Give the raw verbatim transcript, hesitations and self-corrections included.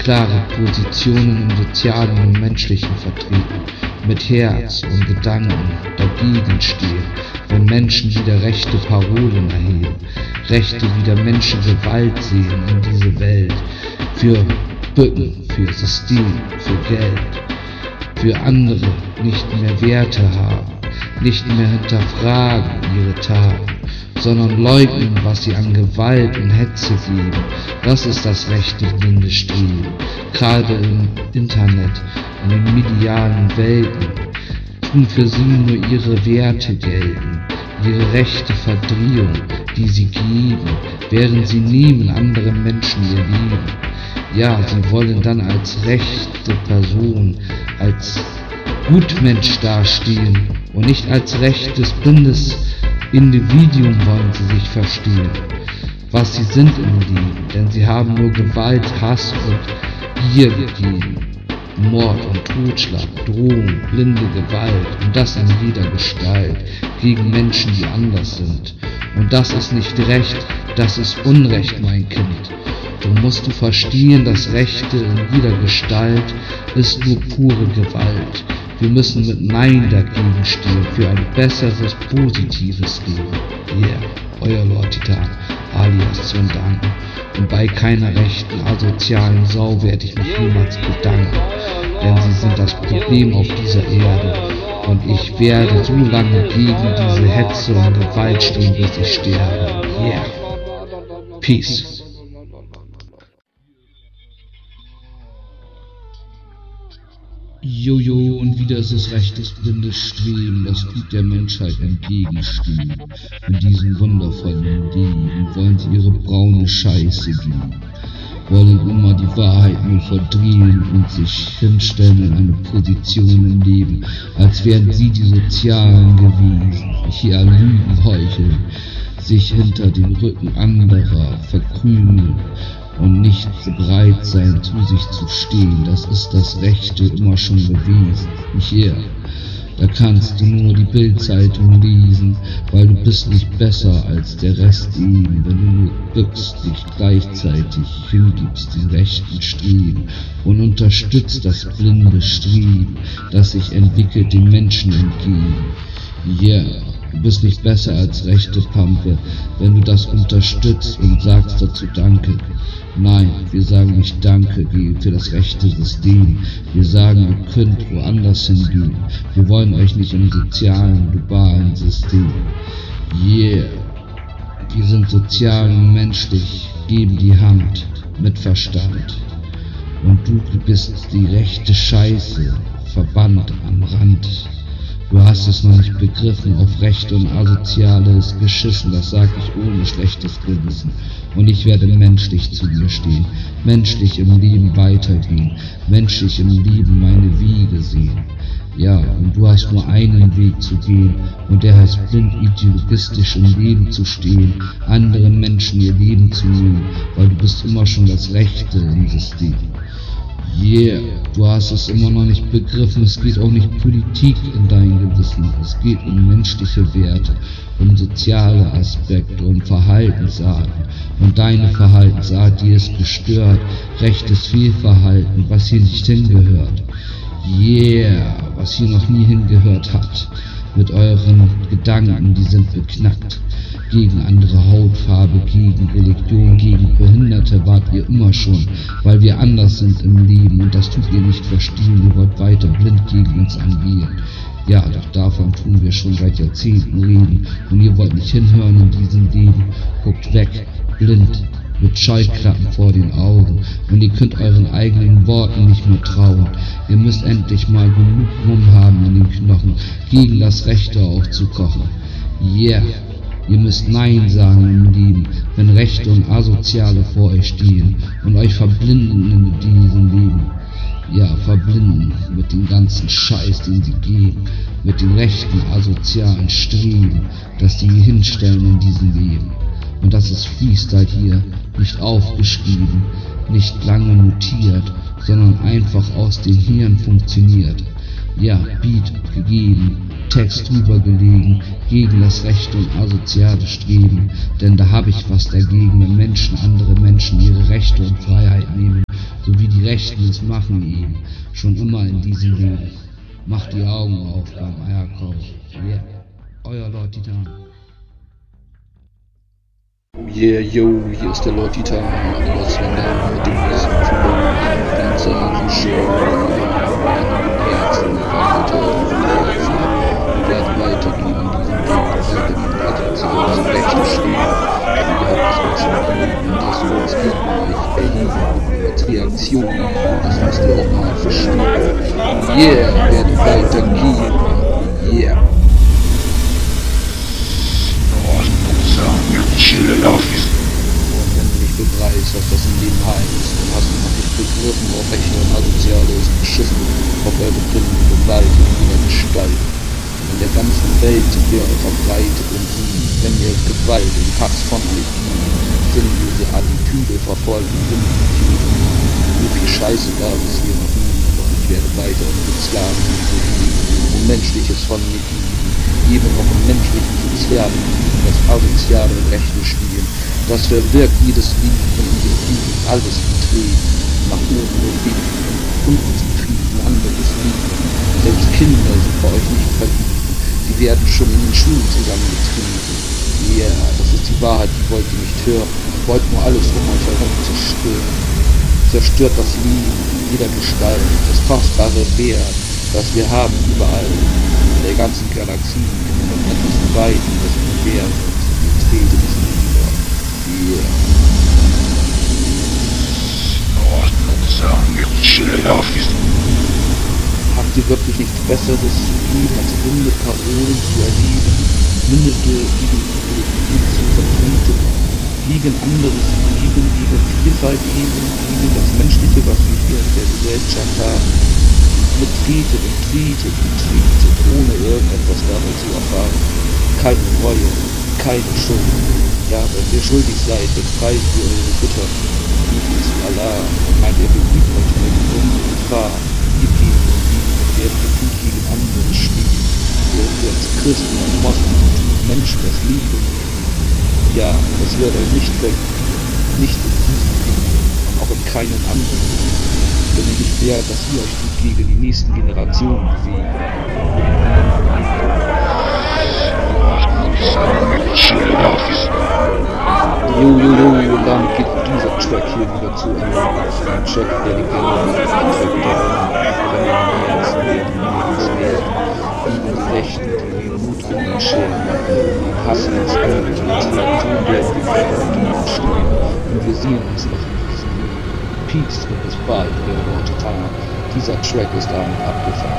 klare Positionen im Sozialen und Menschlichen vertreten, mit Herz und Gedanken dagegen stehen, wenn Menschen wieder rechte Parolen erheben, Rechte wieder Menschengewalt sehen in diese Welt, für Bücken, für System, für Geld, für andere nicht mehr Werte haben, nicht mehr hinterfragen ihre Taten, sondern leugnen, was sie an Gewalt und Hetze geben. Das ist das rechte blinde Streben. Gerade im Internet, in den medialen Welten, tun für sie nur ihre Werte gelten, ihre rechte Verdrehung, die sie geben, während sie nehmen anderen Menschen ihr Leben. Ja, sie wollen dann als rechte Person, als Gutmensch dastehen und nicht als rechtes, blindes Individuum wollen sie sich verstehen, was sie sind im Leben, denn sie haben nur Gewalt, Hass und Gier gegeben, Mord und Totschlag, Drohung, blinde Gewalt und das in jeder Gestalt gegen Menschen, die anders sind. Und das ist nicht Recht, das ist Unrecht, mein Kind. So musst du verstehen, das Rechte in jeder Gestalt ist nur pure Gewalt. Wir müssen mit Nein dagegen stehen für ein besseres, positives Leben. Yeah, euer Lord Titan, alias Zündanken. Und bei keiner rechten, asozialen Sau werde ich mich niemals bedanken, denn sie sind das Problem auf dieser Erde. Und ich werde so lange gegen diese Hetze und Gewalt stehen, bis ich sterbe. Yeah. Peace. Jojo, und wieder ist es rechtes blindes Streben, das tut der Menschheit entgegenstehen. In diesem wundervollen Leben wollen sie ihre braune Scheiße geben, wollen immer die Wahrheit nur verdrehen und sich hinstellen in eine Position im Leben, als wären sie die Sozialen gewesen, hier Lügen heucheln, sich hinter den Rücken anderer verkrümeln und nicht bereit sein, zu sich zu stehen. Das ist das Rechte immer schon gewesen. Hier, da kannst du nur die Bildzeitung lesen, weil du bist nicht besser als der Rest eben, wenn du nur bückst, dich gleichzeitig hingibst den rechten Streben und unterstützt das blinde Streben, das sich entwickelt den Menschen entgegen. Ja, yeah. Du bist nicht besser als rechte Pampe, wenn du das unterstützt und sagst dazu Danke. Nein, wir sagen nicht Danke für das rechte System. Wir sagen, ihr könnt woanders hingehen. Wir wollen euch nicht im sozialen, globalen System. Yeah, wir sind sozial und menschlich, geben die Hand mit Verstand. Und du bist die rechte Scheiße, verbannt am Rand. Du hast es noch nicht begriffen, auf Rechte und Asoziale ist geschissen, das sag ich ohne schlechtes Gewissen. Und ich werde menschlich zu dir stehen, menschlich im Leben weitergehen, menschlich im Leben meine Wege sehen. Ja, und du hast nur einen Weg zu gehen, und der heißt blind ideologistisch im Leben zu stehen, anderen Menschen ihr Leben zu nehmen, weil du bist immer schon das Rechte im System. Yeah, du hast es immer noch nicht begriffen, es geht auch nicht Politik in deinem Gewissen, es geht um menschliche Werte, um soziale Aspekte, um Verhaltensarten. Und deine Verhaltensart, die ist gestört, rechtes Fehlverhalten, was hier nicht hingehört. Yeah, was hier noch nie hingehört hat, mit euren Gedanken, die sind beknackt. Gegen andere Hautfarbe, gegen Religion, gegen Behinderte wart ihr immer schon, weil wir anders sind im Leben und das tut ihr nicht verstehen, ihr wollt weiter blind gegen uns angehen. Ja, doch davon tun wir schon seit Jahrzehnten reden und ihr wollt nicht hinhören in diesem Leben, guckt weg, blind, mit Scheuklappen vor den Augen und ihr könnt euren eigenen Worten nicht mehr trauen. Ihr müsst endlich mal genug Mumm haben in den Knochen, gegen das Rechte aufzukochen. Yeah. Ihr müsst Nein sagen im Leben, wenn Rechte und Asoziale vor euch stehen und euch verblinden in diesem Leben. Ja, verblinden mit dem ganzen Scheiß, den sie geben, mit dem rechten asozialen Streben, das sie hinstellen in diesem Leben. Und das ist Freestyle hier, nicht aufgeschrieben, nicht lange notiert, sondern einfach aus dem Hirn funktioniert. Ja, Beat gegeben, Text drüber gelegen, gegen das rechte und asoziale Streben, denn da habe ich was dagegen, wenn Menschen andere Menschen ihre Rechte und Freiheit nehmen, sowie die Rechten machen ihm schon immer in diesem Leben. Macht die Augen auf beim Eierkauf. Yeah, euer Lord Titan. Yeah, yo, hier ist der Lord Titan, was wenn er mit dem nächsten Flow, dann sage ich schon, Herzen, weiter, Herzen, wir werden weitergehen in diesem Weg, weitergehen, weiter zu unseren Rechten stehen, denn wir haben es uns gegeben und das für uns gegen euch erheben, als Reaktion, das müsst ihr auch mal verstehen. Yeah, wir werden weitergehen, yeah. Und wenn du nicht begreifst, was das im Leben heißt, dann hast du noch nicht begriffen, ob Rechte und Asoziale ist beschissen, auf eure Gründe Gewalt in jeder Gestalt. In der ganzen Welt wäre verbreitet und nie, wenn ihr Gewalt und Hass von euch gibt, sinnlose Attitüde verfolgen, so viel Scheiße gab es hier noch nie, doch ich werde weiter unsere Sklaven und Menschliches von mir geben, eben auch im menschlichen Sozialen, das asoziale Rechte spielen. Das verwirkt jedes Lied und in dem Lied alles betreten, nach oben und Weg, unten zufrieden, anderes Lied. Selbst Kinder sind bei euch nicht verliebt, sie werden schon in den Schulen zusammengetrieben. Ja, yeah, das ist die Wahrheit, die wollt ihr nicht hören, wollt nur alles um euch herum zerstören. Zerstört das Leben in jeder Gestalt, das kostbare Wert, das wir haben überall, in der ganzen Galaxie, etwas weit in das Universum, die Trete des Nieder. Yeah. Habt ihr wirklich nichts Besseres zu geben, als runde Parolen zu erleben, mündete gegen die zu vertreten, gegen anderes Leben, gegen Vielfalt eben, gegen das Menschliche, was wir hier in der Gesellschaft haben. Mit tretet und tretet und tretet, ohne irgendetwas dabei zu erfahren. Keine Reue, keine Schuld. Ja, wenn ihr schuldig seid, dann preist ihr eure Götter. Ruft zu Allah und meint, ihr beübt euch mit unsere Gefahr. Ihr geht und liebt, werdet ihr gut gegen andere stehen. Werdet ihr als Christen und Moslems Menschen das Leben. Ja, das wird euch nicht weg, nicht in diesem Leben und auch in keinem anderen. Wenn ihr nicht wärt, dass ihr euch gut gegen die nächsten Generationen bewegt. Jo, jo, jo, und damit geht dieser Track hier wieder zu Ende. Ein Track, der die Gänge macht, ein Track, der wenn ihr am Herzen werden, lebenswert, gegen die Rechten, die den Mut in den Scheren machen, den Hass ins Auge, die Reaktion werden die Verantwortung stehen. Und wir sehen uns noch in diesem Peace und bis bald, der Lord Titan. Dieser Track ist damit abgefahren.